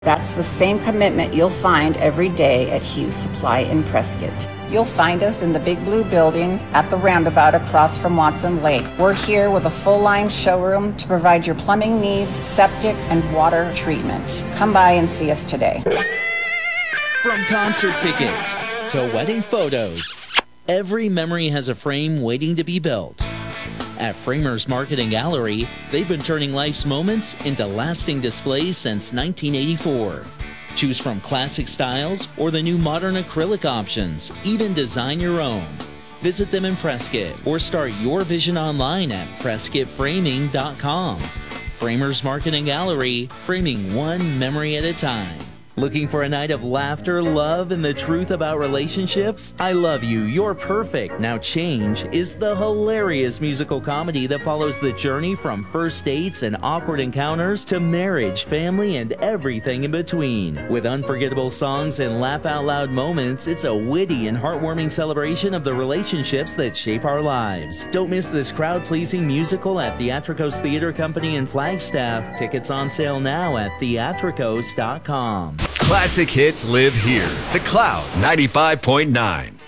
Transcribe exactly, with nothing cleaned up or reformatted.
That's the same commitment you'll find every day at Hughes Supply in Prescott. You'll find us in the Big Blue Building at the roundabout across from Watson Lake. We're here with a full-line showroom to provide your plumbing needs, septic, and water treatment. Come by and see us today. From concert tickets to wedding photos, every memory has a frame waiting to be built. At Framers Market and Gallery, they've been turning life's moments into lasting displays since nineteen eighty-four. Choose from classic styles or the new modern acrylic options. Even design your own. Visit them in Prescott or start your vision online at prescott framing dot com. Framers Market and Gallery, framing one memory at a time. Looking for a night of laughter, love, and the truth about relationships? I Love You, You're Perfect, Now Change is the hilarious musical comedy that follows the journey from first dates and awkward encounters to marriage, family, and everything in between. With unforgettable songs and laugh-out-loud moments, it's a witty and heartwarming celebration of the relationships that shape our lives. Don't miss this crowd-pleasing musical at Theatricos Theater Company in Flagstaff. Tickets on sale now at theatricos dot com. Classic hits live here. The Cloud ninety-five point nine.